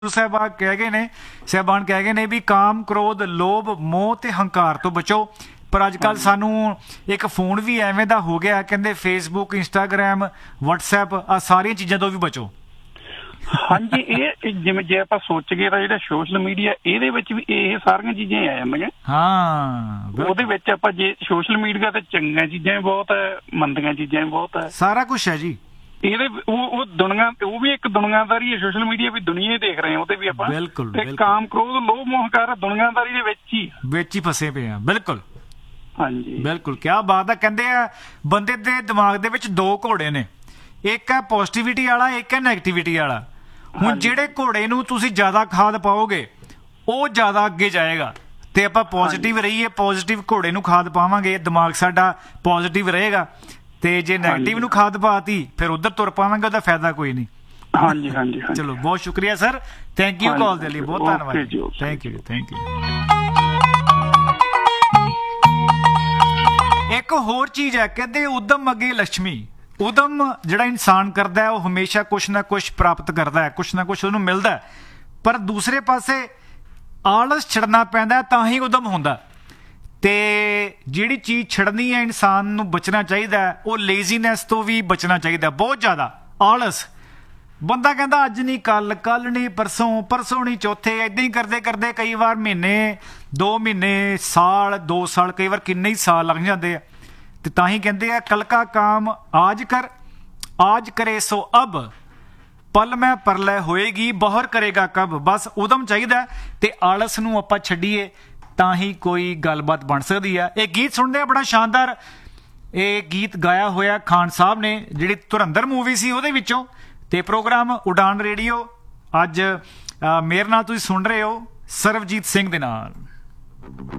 ਸਾਹਿਬਾਨ ਕਹਿ ਗਏ ਨੇ ਵੀ ਕਾਮ ਕ੍ਰੋਧ ਲੋਭ ਮੋਹ ਤੇ ਹੰਕਾਰ ਤੋਂ ਬਚੋ। ਪਰ ਅੱਜ ਕੱਲ ਸਾਨੂੰ ਇੱਕ ਫੋਨ ਵੀ ਐਵੇਂ ਦਾ ਹੋ ਗਿਆ, ਕਹਿੰਦੇ ਫੇਸਬੁੱਕ ਇੰਸਟਾਗ੍ਰਾਮ WhatsApp ਆ ਸਾਰੀਆਂ ਚੀਜ਼ਾਂ ਤੋਂ ਵੀ ਬਚੋ। ਹਾਂਜੀ, ਇਹ ਜਿਵੇਂ ਜੇ ਆਪਾਂ ਸੋਚੀਏ ਤਾਂ ਜਿਹੜਾ ਸੋਸ਼ਲ ਮੀਡੀਆ ਇਹਦੇ ਵਿੱਚ ਵੀ ਇਹ ਸਾਰੀਆਂ ਚੀਜ਼ਾਂ ਆ ਜਾਂਦੀਆਂ। ਹਾਂ, ਉਹਦੇ ਵਿੱਚ ਆਪਾਂ ਜੇ ਸੋਸ਼ਲ ਮੀਡੀਆ ਤੇ ਚੰਗੀਆਂ ਚੀਜ਼ਾਂ ਵੀ ਬਹੁਤ ਹੈ, ਮੰਦੀਆਂ ਚੀਜ਼ਾਂ ਵੀ ਬਹੁਤ ਹੈ, ਸਾਰਾ ਕੁਛ ਹੈ ਜੀ। ਇਹਦੇ ਉਹ ਦੁਨੀਆ, ਉਹ ਵੀ ਇੱਕ ਦੁਨੀਆਦਾਰੀ ਹੈ। ਸੋਸ਼ਲ ਮੀਡੀਆ ਵੀ ਦੁਨੀਆ ਹੀ ਦੇਖ ਰਹੇ ਹਾਂ, ਉਹਦੇ ਵੀ ਆਪਾਂ ਬਿਲਕੁਲ ਕਾਮ ਕ੍ਰੋਧ ਲੋਭ ਮੋਹ ਹੰਕਾਰ ਦੁਨੀਆਦਾਰੀ ਦੇ ਵਿੱਚ ਹੀ ਫਸੇ ਪਏ ਆ। ਬਿਲਕੁਲ ਹਾਂਜੀ, ਬਿਲਕੁਲ ਕਿਆ ਬਾਤ ਹੈ। ਕਹਿੰਦੇ ਆ ਬੰਦੇ ਦੇ ਦਿਮਾਗ ਦੇ ਵਿੱਚ ਦੋ ਘੋੜੇ ਨੇ, ਇੱਕ ਹੈ ਪੋਜ਼ਿਟਿਵਿਟੀ ਵਾਲਾ, ਇੱਕ ਹੈ ਨੈਗੇਟਿਵਿਟੀ ਵਾਲਾ। ਹੁਣ ਜਿਹੜੇ ਘੋੜੇ ਨੂੰ ਤੁਸੀਂ ਜ਼ਿਆਦਾ ਖਾਦ ਪਾਓਗੇ ਉਹ ਜ਼ਿਆਦਾ ਅੱਗੇ ਜਾਏਗਾ, ਤੇ ਆਪਾਂ ਪੋਜ਼ਿਟਿਵ ਰਹੀਏ, ਪੋਜ਼ਿਟਿਵ ਘੋੜੇ ਨੂੰ ਖਾਦ ਪਾਵਾਂਗੇ, ਦਿਮਾਗ ਸਾਡਾ ਪੋਜ਼ਿਟਿਵ ਰਹੇਗਾ। ਤੇ ਜੇ ਨੈਗੇਟਿਵ ਨੂੰ ਖਾਦ ਪਾਤੀ ਫਿਰ ਉਧਰ ਤੁਰ ਪਾਵਾਂਗੇ, ਉਹਦਾ ਫਾਇਦਾ ਕੋਈ ਨਹੀਂ। ਹਾਂਜੀ ਹਾਂਜੀ, ਚਲੋ ਬਹੁਤ ਸ਼ੁਕਰੀਆ ਸਰ, ਥੈਂਕ ਯੂ ਕਾਲ ਦੇ ਲਈ, ਬਹੁਤ ਧੰਨਵਾਦ। Thank you. ਇੱਕ ਹੋਰ ਚੀਜ਼ ਹੈ, ਕਹਿੰਦੇ ਉਦਮ ਅੱਗੇ ਲక్ష్ਮੀ। ਉਦਮ ਜਿਹੜਾ ਇਨਸਾਨ ਕਰਦਾ ਹੈ ਉਹ ਹਮੇਸ਼ਾ ਕੁਛ ਨਾ ਕੁਛ ਪ੍ਰਾਪਤ ਕਰਦਾ ਹੈ, ਕੁਛ ਨਾ ਕੁਛ ਉਹਨੂੰ ਮਿਲਦਾ। ਪਰ ਦੂਸਰੇ ਪਾਸੇ ਆਲਸ ਛੱਡਣਾ ਪੈਂਦਾ ਤਾਂ ਹੀ ਉਦਮ ਹੁੰਦਾ। ਤੇ ਜਿਹੜੀ ਚੀਜ਼ ਛੱਡਣੀ ਹੈ ਇਨਸਾਨ ਨੂੰ ਬਚਣਾ ਚਾਹੀਦਾ, ਉਹ ਲੇਜ਼ੀਨੈਸ ਤੋਂ ਵੀ ਬਚਣਾ ਚਾਹੀਦਾ। ਬਹੁਤ ਜ਼ਿਆਦਾ ਆਲਸ, ਬੰਦਾ ਕਹਿੰਦਾ ਅੱਜ ਨਹੀਂ ਕੱਲ, ਕੱਲ ਨਹੀਂ ਪਰਸੋਂ, ਪਰਸੋਂ ਨਹੀਂ ਚੌਥੇ, ਏਦਾਂ ਹੀ ਕਰਦੇ ਕਰਦੇ ਕਈ ਵਾਰ ਮਹੀਨੇ 2 ਮਹੀਨੇ ਸਾਲ 2 ਸਾਲ, ਕਈ ਵਾਰ ਕਿੰਨੇ ਹੀ ਸਾਲ ਲੱਗ ਜਾਂਦੇ ਆ। ਤੇ ਤਾਂ ਹੀ ਕਹਿੰਦੇ ਆ ਕਲ ਕਾ ਕਾਮ ਆਜ ਕਰ, ਆਜ ਕਰੇ ਸੋ ਅਬ, ਪਲ ਮੈਂ ਪਰਲੈ ਹੋਏਗੀ ਬਹੁਰ ਕਰੇਗਾ ਕਬ। ਬਸ ਉਦਮ ਚਾਹੀਦਾ ਤੇ ਆਲਸ ਨੂੰ ਆਪਾਂ ਛੱਡੀਏ ਤਾਂ ਹੀ ਕੋਈ ਗੱਲਬਾਤ ਬਣ ਸਕਦੀ ਆ। ਇਹ ਗੀਤ ਸੁਣਦੇ ਆ, ਬੜਾ ਸ਼ਾਨਦਾਰ ਇਹ ਗੀਤ ਗਾਇਆ ਹੋਇਆ ਖਾਨ ਸਾਹਿਬ ਨੇ, ਜਿਹੜੀ ਧੁਰੰਧਰ ਮੂਵੀ ਸੀ ਉਹਦੇ ਵਿੱਚੋਂ। ਤੇ ਪ੍ਰੋਗਰਾਮ ਉਡਾਨ ਰੇਡੀਓ ਅੱਜ ਮੇਰੇ ਨਾਲ ਤੁਸੀਂ ਸੁਣ ਰਹੇ ਹੋ ਸਰਬਜੀਤ ਸਿੰਘ ਦੇ ਨਾਲ।